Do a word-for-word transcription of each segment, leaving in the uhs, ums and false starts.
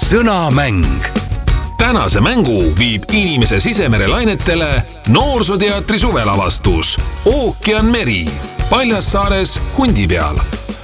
Sõnamäng. Tänase mängu viib inimese sisemere lainetele Noorsooteatri suvelavastus Ookean meri Paljassaares hundi peal.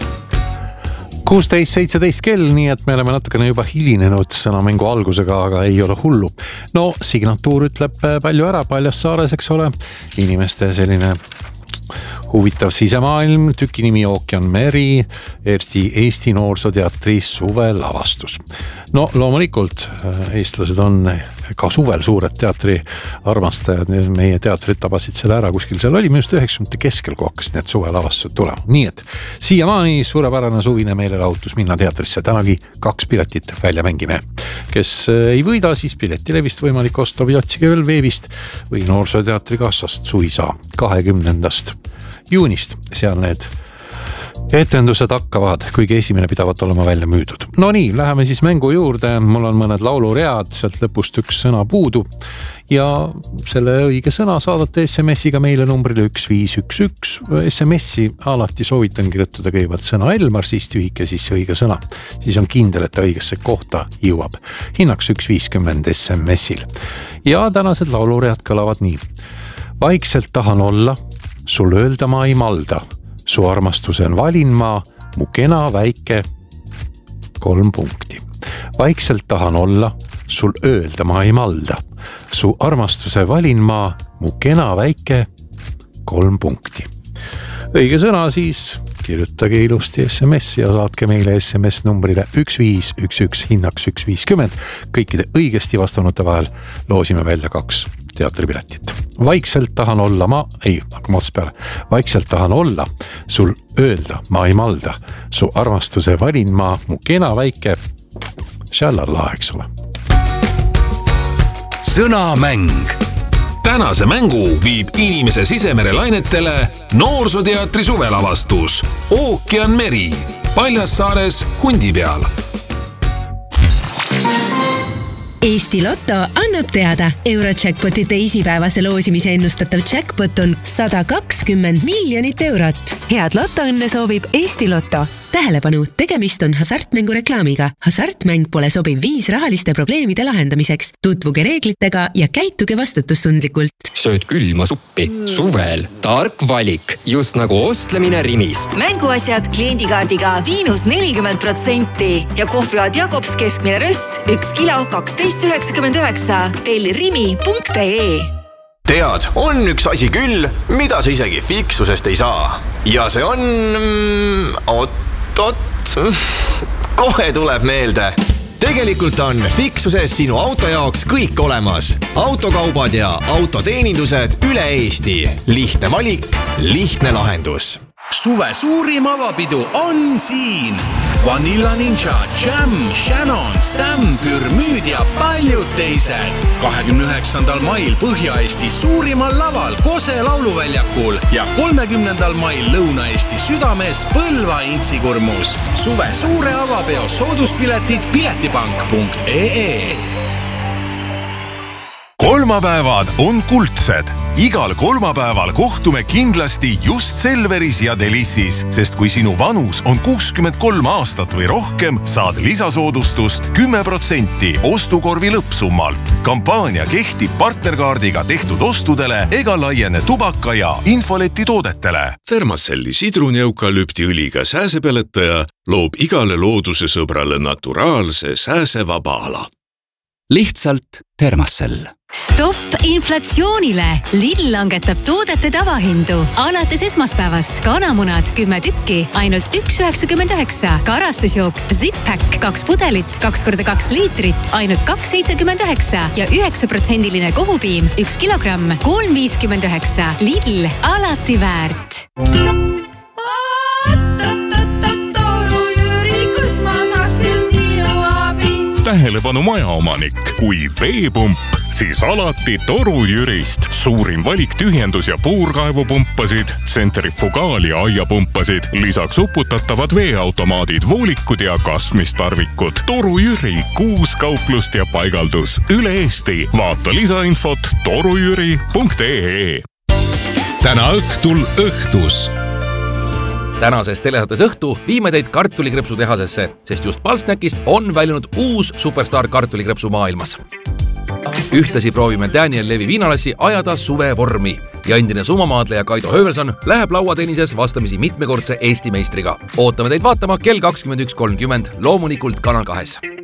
kuusteist seitseteist kell, nii et me oleme natukene juba hilinenud sõnamängu algusega, aga ei ole hullu. No, signatuur ütleb palju ära Paljassaares, eks ole. Inimeste selline huvitav sisemaailm, tüki nimi Ookean meri, Eesti, Eesti Noorsooteatri suvelavastus. No loomulikult eestlased on ka suvel suured teatri armastajad, meie teatrid tabasid selle ära, kuskil seal oli just üheksakümnendate keskel, kui hakkasid need suvelavastused tulema. Nii et siiamaani suurepärane suvine meelelahutus minna teatrisse, tänagi kaks piletit välja mängime. Kes ei võida, siis piletilevist võimalik osta või otsige veel veebist või Noorsooteatri kassast suisa kahekümnendast juunist, seal need etendused hakkavad, kuigi esimene pidavat olema välja müüdud. No nii, läheme siis mängu juurde, mul on mõned lauluread, sealt lõpust üks sõna puudu ja selle õige sõna saadate S M S-iga meile numbrile üks viis üks üks. S M S-i alati soovitan kirjutada kõigepealt sõna Elmar, siis tühike, siis õige sõna. Siis on kindel, et ta õigesse kohta jõuab. Hinnaks üks viiskümmend S M S-il. Ja tänased lauluread kõlavad nii. Vaikselt tahan olla, sul öelda ma ei malda. Su armastuse valin ma, mu kena väike kolm punkti. Vaikselt tahan olla, sul öelda ma ei malda. Su armastuse valin ma, mu kena väike kolm punkti. Õige sõna siis kirjutage ilusti S M S ja saatke meile S M S numbrile üks viis üks üks, hinnaks üks viiskümmend. Kõikide õigesti vastanute vahel loosime välja kaks teatripiletit. Vaikselt tahan olla ma, ei, hakkame ots peale. Vaikselt tahan olla, sul öelda ma ei malda. Su armastuse valin ma, mu kena väike šallalla, eks ole. Sõnamäng. Tänase mängu viib inimese sisemere lainetele Noorsooteatri suvelavastus Ookean meri Paljassaares hundi peal. Eesti Lotto annab teada. Eurojackpoti teisipäevase loosimise ennustatav jackpot on sada kakskümmend miljonit eurot. Head lotoõnne soovib Eesti Lotto. Tähelepanu, tegemist on hasartmängu reklaamiga. Hasartmäng pole sobiv viis rahaliste probleemide lahendamiseks. Tutvuge reeglitega ja käituge vastutustundlikult. Sööd külma suppi. Suvel. Tark valik. Just nagu ostlemine Rimis. Mänguasjad kliendikaardiga miinus nelikümmend protsenti ja kohvivaad Jakobs keskmine röst üks kilo kaksteist üheksakümmend üheksa. Telli rimi punkt ee. Tead, on üks asi küll, mida sa isegi fiksusest ei saa. Ja see on... Ot, ot, kohe tuleb meelde. Tegelikult on fiksuses sinu auto jaoks kõik olemas. Autokaubad ja autoteenindused üle Eesti. Lihtne valik, lihtne lahendus. Suve suurim avapidu on siin. Vanilla Ninja, Jam, Shannon, Sam, Pürmüüd ja paljud teised. kahekümne üheksandal mail Põhja-Eesti suurimal laval Kose lauluväljakul ja kolmekümnendal mail Lõuna-Eesti südames Põlva Intsikurmus. Suve suure avapeo sooduspiletid piletipank punkt ee. Kolmapäevad on kuldsed. Igal kolmapäeval kohtume kindlasti just Selveris ja Delissis, sest kui sinu vanus on kuuskümmend kolm aastat või rohkem, saad lisasoodustust kümme protsenti ostukorvi lõppsummalt. Kampaania kehtib partnerkaardiga tehtud ostudele ega laiene tubaka ja infoleti toodetele. Thermacelli sidruneukalüpti õliga sääsepeletaja loob igale looduse sõbrale naturaalse sääsevaba ala. Lihtsalt Thermacell. Stopp inflatsioonile! Lidl langetab toodete tavahindu. Alates esmaspäevast kanamunad kümme tükki, ainult üks üheksakümmend üheksa. Karastusjook Zip-Pack kaks pudelit, kaks korda kaks liitrit, ainult kaks seitsekümmend üheksa ja üheksa protsendiline kohupiim, üks kilogramm, kolm viiskümmend üheksa. Lidl, alati väärt. Tähelepanu majaomanik, kui veepump, siis alati Toru Jürist. Suurim valik tühjendus- ja puurkaevupumpasid, tsentrifugaal- ja aiapumpasid, lisaks uputatavad veeautomaadid, voolikud ja kasmistarvikud. Toru Jüri, kuus kauplust ja paigaldus üle Eesti. Vaata lisainfot torujüri punkt ee. Täna õhtul õhtus. tänases telesaates õhtu viime teid kartulikrõpsu tehasesse, sest just Palsnäkist on väljunud uus superstar kartulikrõpsu maailmas. Ühtlasi proovime Daniel Levi viinalassi ajada suvevormi ja endine sumamaadleja Kaido Hövelson läheb lauatennises vastamisi mitmekordse Eesti meistriga. Ootame teid vaatama kell kakskümmend üks kolmkümmend loomulikult Kanal kahes.